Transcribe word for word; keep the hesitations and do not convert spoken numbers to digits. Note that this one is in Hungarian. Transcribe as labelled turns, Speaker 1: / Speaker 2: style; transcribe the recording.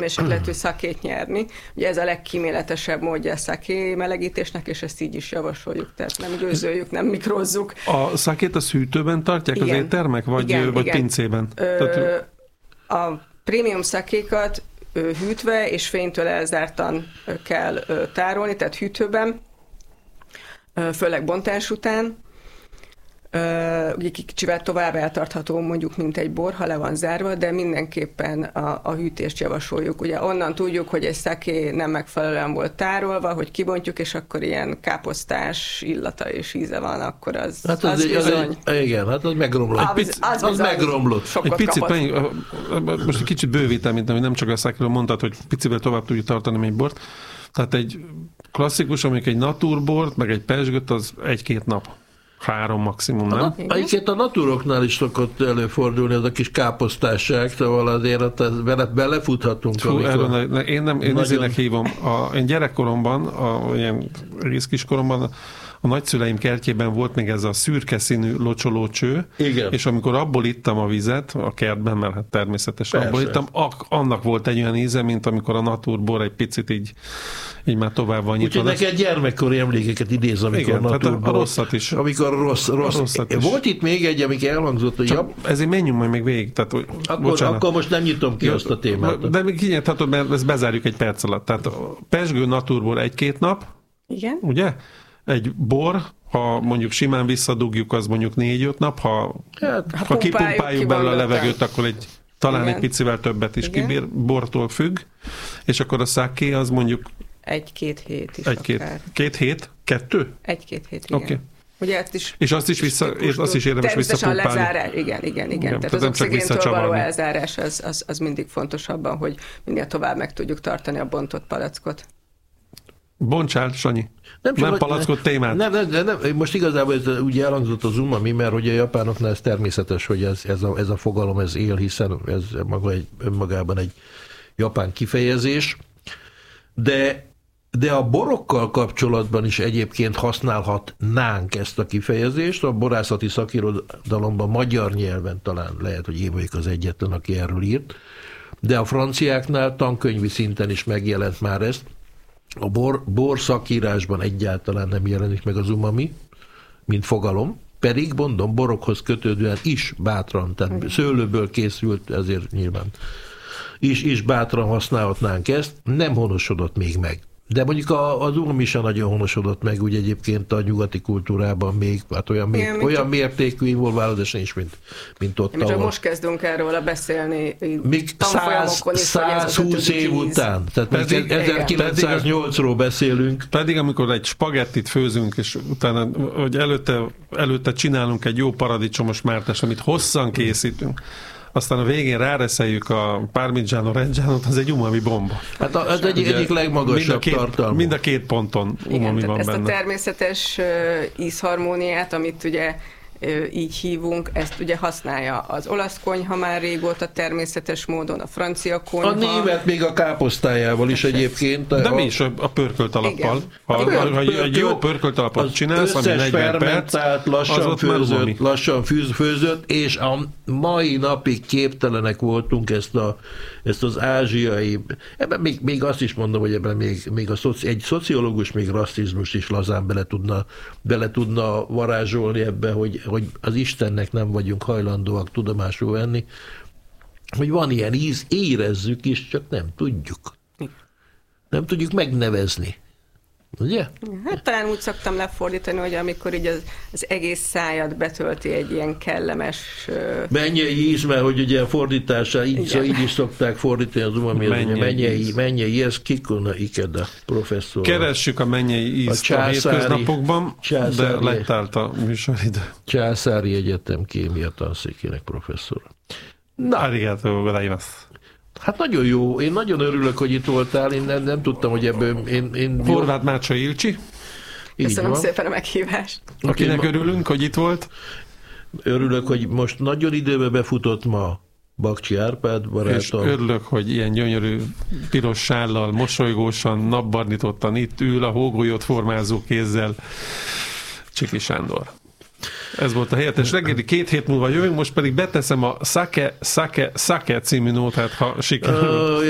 Speaker 1: hőmérsékletű szakét nyerni. Ugye ez a legkíméletesebb módja a szaké melegítésnek, és ezt így is javasoljuk, tehát nem gőzöljük, nem mikrozzuk.
Speaker 2: A szakét az hűtőben tartják igen. az éttermek, vagy, igen, vagy igen. pincében?
Speaker 1: Ö, tehát... A prémium szakékat hűtve és fénytől elzártan kell tárolni, tehát hűtőben, főleg bontás után. Ugye kicsivel tovább eltartható mondjuk, mint egy bor, ha le van zárva, de mindenképpen a, a hűtést javasoljuk. Ugye onnan tudjuk, hogy egy szaké nem megfelelően volt tárolva, hogy kibontjuk, és akkor ilyen káposztás illata és íze van, akkor az,
Speaker 3: hát
Speaker 1: az, az bizony...
Speaker 3: Az, igen, hát az megromlott. Az,
Speaker 1: az, az,
Speaker 3: az megromlott.
Speaker 2: Egy picit, mennyi, most egy kicsit bővítem, mint nem csak a szakéről mondtad, hogy picivel tovább tudjuk tartani egy bort. Tehát egy klasszikus, amik egy naturbort, meg egy pezsgőt, az egy-két nap. Három maximum, nem?
Speaker 3: Egyébként a naturoknál is szokott előfordulni az a kis káposztásság, szóval azért bele, belefuthatunk.
Speaker 2: Hú, erről, ne, én nem, én nagyon... ezért hívom. A, én gyerekkoromban, a, ilyen egész kiskoromban a nagyszüleim kertjében volt még ez a szürke színű locsolócső, igen. és amikor abból ittam a vizet, a kertben, mert hát természetesen Persze. abból ittam, ak- annak volt egy olyan íze, mint amikor a naturbor egy picit így, így már tovább van nyitva.
Speaker 3: Úgyhogy neked gyermekkori emlékeket idéz, amikor
Speaker 2: igen,
Speaker 3: naturbor.
Speaker 2: A rosszat is.
Speaker 3: Amikor rossz, rossz.
Speaker 2: rosszat is.
Speaker 3: Volt itt még egy, amik elhangzott, hogy...
Speaker 2: Csak ezért menjünk majd még végig. Tehát,
Speaker 3: akkor, akkor most nem nyitom ki ja, azt a témát.
Speaker 2: De még kinyithatod, mert ezt bezárjuk egy perc alatt. Tehát a pezsgő naturbor egy-két nap,
Speaker 1: igen.
Speaker 2: ugye? Egy bor, ha mondjuk simán visszadugjuk, az mondjuk négy-öt nap, ha,
Speaker 3: hát,
Speaker 2: ha kipumpáljuk belőle a levegőt, akkor egy, talán igen. egy picivel többet is igen. kibír, bortól függ, és akkor a szaké az mondjuk
Speaker 1: egy-két hét is
Speaker 2: egy-két,
Speaker 1: akár.
Speaker 2: Két hét? Kettő?
Speaker 1: Egy-két hét, igen.
Speaker 2: Okay.
Speaker 1: Ugye ezt is
Speaker 2: és azt is, vissza, és azt is érdemes visszapumpálni.
Speaker 1: Lezárás, igen, igen, igen. igen. Tehát az oxigéntől való elzárás az, az, az mindig fontos abban, hogy minél tovább meg tudjuk tartani a bontott palackot.
Speaker 2: Bontsál, Sanyi. Nem,
Speaker 3: nem
Speaker 2: palackot témát.
Speaker 3: Nem, nem, nem, nem, most igazából ez ugye elhangzott az umami, mert hogy a japánoknál ez természetes, hogy ez, ez, a, ez a fogalom ez él, hiszen ez maga egy, önmagában egy japán kifejezés. De, de a borokkal kapcsolatban is egyébként használhatnánk ezt a kifejezést. A borászati szakirodalomban magyar nyelven talán lehet, hogy én vagyok az egyetlen, aki erről írt, de a franciáknál tankönyvi szinten is megjelent már ezt. A bor, bor szakírásban egyáltalán nem jelenik meg az umami, mint fogalom, pedig mondom, borokhoz kötődően is bátran, tehát szőlőből készült, ezért nyilván is, is bátran használhatnánk ezt, nem honosodott még meg. De mondjuk az umami sem nagyon honosodott meg, úgy egyébként a nyugati kultúrában még, hát olyan, még, Igen, olyan mértékű involválódás nincs, mint, mint ott.
Speaker 1: Mi csak most kezdünk erről beszélni
Speaker 3: még száz húsz év után, tehát pedig, ezerkilencszáznyolcról beszélünk.
Speaker 2: Pedig amikor egy spagettit főzünk, és utána, hogy előtte, előtte csinálunk egy jó paradicsomos mártást, amit hosszan készítünk, aztán a végén ráreszeljük a Parmigiano Reggianót, az egy umami bomba.
Speaker 3: Hát az egyik, egyik legmagasabb
Speaker 2: mind
Speaker 3: tartalmú.
Speaker 2: Mind a két ponton umami
Speaker 1: Igen,
Speaker 2: van
Speaker 1: ezt
Speaker 2: benne.
Speaker 1: Ezt a természetes uh, ízharmóniát, amit ugye így hívunk, ezt ugye használja az olasz konyha már régóta természetes módon, a francia konyha.
Speaker 3: A német még a káposztájával is egyébként.
Speaker 2: De
Speaker 3: a...
Speaker 2: mi is a, a pörkölt alappal. Ha, ha, ha egy jó pörkölt alapot csinálsz, ami negyven perc,
Speaker 3: lassan főzött, lassan főzött, és a mai napig képtelenek voltunk ezt, a, ezt az ázsiai, ebben még, még azt is mondom, hogy ebben még, még a szoci, egy szociológus még rasszizmus is lazán bele tudna, bele tudna varázsolni ebbe, hogy hogy az Istennek nem vagyunk hajlandóak tudomásul venni, hogy van ilyen íz, érezzük is, csak nem tudjuk. Nem tudjuk megnevezni. Ugye?
Speaker 1: Hát talán úgy szoktam lefordítani, hogy amikor így az, az egész szájad betölti egy ilyen kellemes...
Speaker 3: Mennyei íz, mert hogy ugye a fordítása, így, így is szokták fordítani az umami, mennyei, mennyei, ez Kikona Ikeda professzor.
Speaker 2: Keressük a mennyei ízt a, a hétköznapokban, de letelt a műsoridő.
Speaker 3: Császári Egyetem kémia tanszékének professzora.
Speaker 2: Na, arigato gozaimasu.
Speaker 3: Hát nagyon jó, én nagyon örülök, hogy itt voltál, én nem, nem tudtam, hogy ebből... Én, én
Speaker 2: Horváth Mácsa Ilcsi.
Speaker 1: Köszönöm szépen a meghívást.
Speaker 2: Akinek örülünk, hogy itt volt.
Speaker 3: Örülök, hogy most nagyon időbe befutott ma Bakcsi Árpád barátom.
Speaker 2: És örülök, hogy ilyen gyönyörű piros sállal, mosolygósan, napbarnitottan itt ül a hógolyót formázó kézzel Csiki Sándor. Ez volt a helyettes reggeli, két hét múlva jövünk, most pedig beteszem a Sake, Sake, Sake című nótát, ha sikerül.